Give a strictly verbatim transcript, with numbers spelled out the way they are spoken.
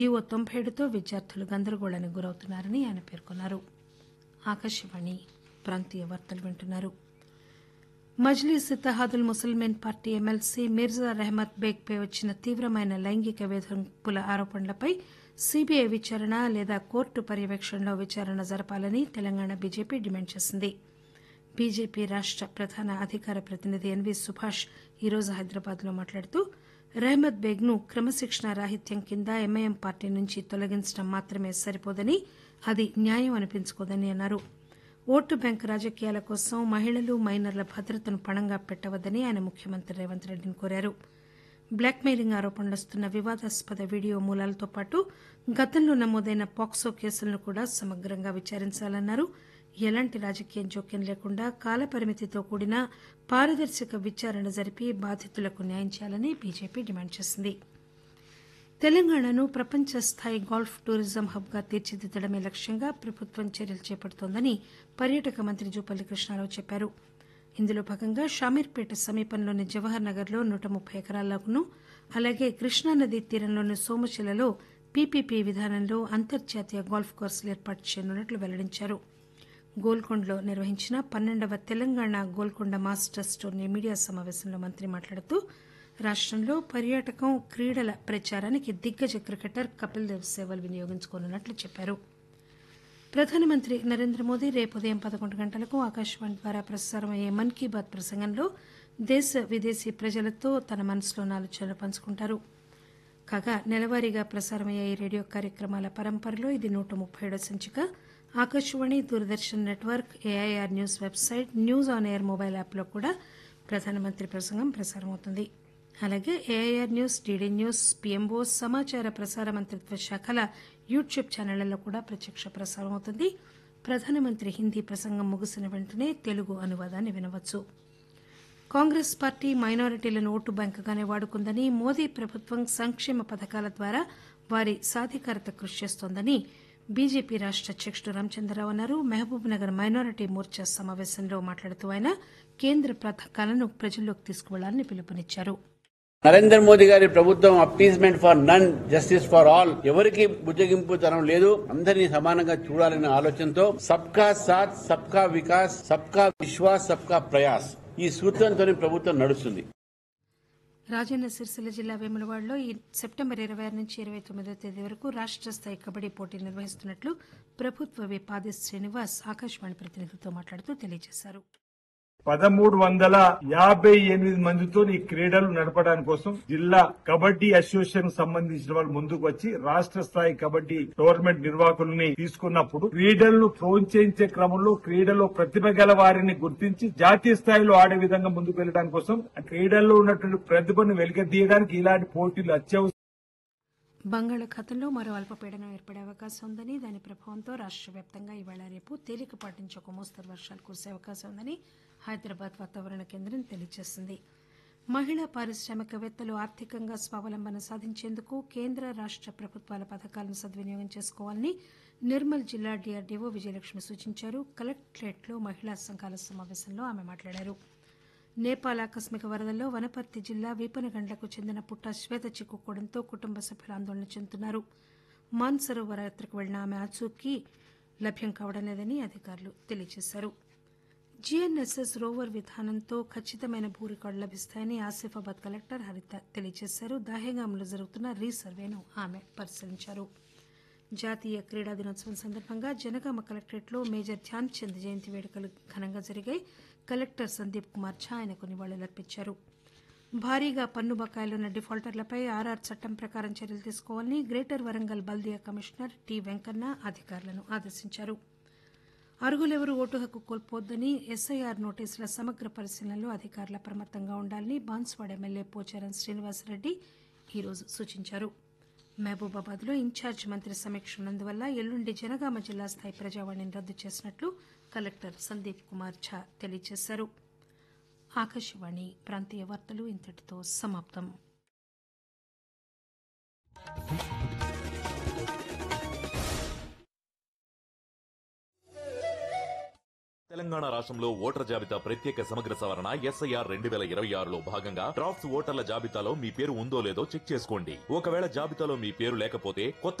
EO తొంభై ఏడుతో విద్యార్థులు గందరగోళానికి గురవుతున్నారని ఆయన పేర్కొన్నారు. ఆకాశవాణి ప్రాంతీయ వార్తలు వింటున్నారు. మజ్లీస్ ఇత్తెహాదుల్ ముస్లిమీన్ పార్టీ ఎమ్మెల్సీ మిర్జా రెహమత్ బేగ్ పై వచ్చిన తీవ్రమైన లైంగిక వేధింపుల ఆరోపణలపై సీబీఐ విచారణ లేదా కోర్టు పర్యవేక్షణలో విచారణ జరపాలని తెలంగాణ బీజేపీ డిమాండ్ చేసింది. బీజేపీ రాష్ట ప్రధాన అధికార ప్రతినిధి ఎన్వీ సుభాష్ ఈరోజు హైదరాబాద్ లో మాట్లాడుతూ రెహమత్ బేగ్ ను క్రమశిక్షణ రాహిత్యం కింద ఎంఐఎం పార్టీ నుంచి తొలగించడం మాత్రమే సరిపోదని, అది న్యాయం అనిపించుకోదని అన్నారు. ఓటు బ్యాంకు రాజకీయాల కోసం మహిళలు మైనర్ల భద్రతను పణంగా పెట్టవద్దని ఆయన ముఖ్యమంత్రి రేవంత్ రెడ్డిని కోరారు. బ్లాక్ మెయిలింగ్ ఆరోపణలు వస్తున్న వివాదాస్పద వీడియో మూలాలతో పాటు గతంలో నమోదైన పాక్సో కేసులను కూడా సమగ్రంగా విచారించాలన్నారు. ఎలాంటి రాజకీయ జోక్యం లేకుండా కాలపరిమితితో కూడిన పారదర్శక విచారణ జరిపి బాధితులకు న్యాయం చేయాలని బీజేపీ డిమాండ్ చేసింది. తెలంగాణను ప్రపంచ స్థాయి గోల్ఫ్ టూరిజం హబ్ గా తీర్చిదిద్దడమే లక్ష్యంగా ప్రభుత్వం చర్యలు చేపడుతోందని పర్యాటక మంత్రి జూపల్లి కృష్ణారావు చెప్పారు. ఇందులో భాగంగా షామీర్పేట సమీపంలోని జవహర్ నగర్ లో నూట ముప్పై ఎకరాలను, అలాగే కృష్ణానదీ తీరంలోని సోమశిలలో పీపీపీ విధానంలో అంతర్జాతీయ గోల్ఫ్ కోర్సులు ఏర్పాటు చేయనున్నట్లు వెల్లడించారు. గోల్కొండలో నిర్వహించిన పన్నెండవ Telangana Golconda masters tourney media సమావేశంలో మంత్రి మాట్లాడుతూ రాష్టంలో పర్యాటకం, క్రీడల ప్రచారానికి దిగ్గజ క్రికెటర్ కపిల్ దేవ్ సేవలు వినియోగించుకోనున్నట్లు చెప్పారు. ప్రధానమంత్రి నరేంద్ర మోదీ రేపు ఉదయం పదకొండు గంటలకు ఆకాశవాణి ద్వారా ప్రసారమయ్యే మన్ కీ బాత్ ప్రసంగంలో దేశ విదేశీ ప్రజలతో తన మనసులోని ఆలోచనలు పంచుకుంటారు. కాగా నెలవారీగా ప్రసారమయ్యే ఈ రేడియో కార్యక్రమాల పరంపరలో ఇది నూట ముప్పై ఏడో సంచిక. Akashvani, Doordarshan network, AIR news website, news on air mobile యాప్లో కూడా ప్రధానమంత్రి ప్రసంగం ప్రసారమవుతుంది. అలాగే AIR news, DD news, PMO, సమాచార ప్రసార మంత్రిత్వ శాఖల యూట్యూబ్ ఛానళ్లలో కూడా ప్రత్యక్ష ప్రసారం అవుతుంది. ప్రధానమంత్రి హిందీ ప్రసంగం ముగిసిన వెంటనే తెలుగు అనువాదాన్ని వినవచ్చు. కాంగ్రెస్ పార్టీ మైనారిటీలను ఓటు బ్యాంకుగానే వాడుకుందని, మోదీ ప్రభుత్వం సంక్షేమ పథకాల ద్వారా వారి సాధికారత కృషి చేస్తోందని బీజేపీ రాష్ట అధ్యకుడు రామచంద్రరావు అన్నారు. మహబూబ్ నగర్ మైనారిటీ మోర్చా సమావేశంలో మాట్లాడుతూ ఆయన కేంద్ర పథకాలను ప్రజల్లోకి తీసుకువెళ్లాలని పిలుపునిచ్చారు. నరేంద్ర మోదీ గారి ప్రభుత్వం appeasement for none, justice for all, ఎవరికి బుజ్జగింపు తనం లేదు, అందరినీ సమానంగా చూడాలనే ఆలోచనతో సబ్కా సాత్, సబ్కా వికాస్, సబ్కా విశ్వాస్, సబ్కా ప్రయాస్ ఈ సూత్రంతో ప్రభుత్వం నడుస్తుంది. రాజన్న సిరిసిల్ల జిల్లా వేములవాడలో ఈ సెప్టెంబర్ ఇరవై ఆరు నుంచి ఇరవై తొమ్మిదో తేదీ వరకు రాష్ట స్థాయి కబడ్డీ పోటీలు నిర్వహిస్తున్నట్లు ప్రభుత్వ విప్ ఆది శ్రీనివాస్ ఆకాశవాణి ప్రతినిధితో మాట్లాడుతూ తెలియజేశారు. పదమూడు వందల యాభై ఎనిమిది మందితో ఈ క్రీడలు నడపడానికి కోసం జిల్లా కబడ్డీ అసోసియేషన్ సంబంధించిన వాళ్ళు ముందుకు వచ్చి రాష్ట్ర స్థాయి కబడ్డీ టోర్నమెంట్ నిర్వాహకుల్ని తీసుకున్నప్పుడు క్రీడలను ప్రోత్సహించే క్రమంలో క్రీడలో ప్రతిభ గల వారిని గుర్తించి జాతీయ స్థాయిలో ఆడే విధంగా ముందుకు వెళ్లడానికి కోసం క్రీడల్లో ఉన్నటువంటి ప్రతిభను వెలికితీయడానికి ఇలాంటి పోటీలు అత్యవసరం. బంగాళాఖాతంలో మరో అల్పపీడనం ఏర్పడే అవకాశం ఉందని, దాని ప్రభావంతో రాష్ట వ్యాప్తంగా ఇవాళ రేపు తేలికపాటి నుంచి ఒక మోస్తరు వర్షాలు కురిసే అవకాశం ఉందని హైదరాబాద్ వాతావరణ కేంద్రం తెలియజేసింది. మహిళా పారిశ్రామికవేత్తలు ఆర్థికంగా స్వావలంబన సాధించేందుకు కేంద్ర రాష్ట ప్రభుత్వాల పథకాలను సద్వినియోగం చేసుకోవాలని నిర్మల్ జిల్లా డీఆర్డీఓ విజయలక్ష్మి సూచించారు. కలెక్టరేట్లో మహిళా సంఘాల సమావేశంలో ఆమె మాట్లాడారు. నేపాల్ ఆకస్మిక వరదల్లో వనపర్తి జిల్లా వీపనగండ్లకు చెందిన పుట్ట శ్వేత చిక్కుకోవడంతో కుటుంబ సభ్యులు ఆందోళన చెందుతున్నారు. మాన్సరోవర యాత్రకు వెళ్లిన ఆమె ఆచూకీ లభ్యం కావడం లేదని అధికారులు తెలియజేశారు. జీఎన్ఎస్ఎస్ రోవర్ విధానంతో ఖచ్చితమైన భూ రికార్డులు లభిస్తాయని ఆసిఫాబాద్ కలెక్టర్ హరిత తెలియజేశారు. దాహేగాంలో జరుగుతున్న రీసర్వేను ఆమె పరిశీలించారు. జాతీయ క్రీడా దినోత్సవం సందర్భంగా జనగామ కలెక్టరేట్లో మేజర్ ధ్యాన్ చంద్ జయంతి వేడుకలు ఘనంగా జరిగాయి. కలెక్టర్ సందీప్ కుమార్ ఝా ఆయనకు నివాళులర్పించారు. భారీగా పన్ను బకాయిలున్న డిఫాల్టర్లపై ఆర్ఆర్ చట్టం ప్రకారం చర్యలు తీసుకోవాలని గ్రేటర్ వరంగల్ బల్దియా కమిషనర్ టి వెంకన్న అధికారులను ఆదేశించారు. అర్హులెవరూ ఓటు హక్కు కోల్పోవద్దని, ఎస్ఐఆర్ నోటీసుల సమగ్ర పరిశీలనలో అధికారులు అప్రమత్తంగా ఉండాలని బాన్స్వాడ ఎమ్మెల్యే పోచారం శ్రీనివాసరెడ్డి ఈరోజు సూచించారు. మహబూబాబాద్ లో ఇన్ఛార్జి మంత్రి సమీక్ష ఉన్నందువల్ల ఎల్లుండి జనగామ జిల్లా స్థాయి ప్రజావాణిని రద్దు చేసినట్లు కలెక్టర్ సందీప్ కుమార్ ఝా తెలియజేశారు. ఆకాశవాణి ప్రాంతీయ వార్తలు ఇంతటితో సమాప్తం. తెలంగాణ రాష్ట్రంలో ఓటర్ల జాబితా ప్రత్యేక సమగ్ర సవరణ ఎస్ఐఆర్ రెండు వేల ఇరవై ఆరులో భాగంగా డ్రాఫ్ట్స్ ఓటర్ల జాబితాలో మీ పేరు ఉందో లేదో చెక్ చేసుకోండి. ఒకవేళ జాబితాలో మీ పేరు లేకపోతే కొత్త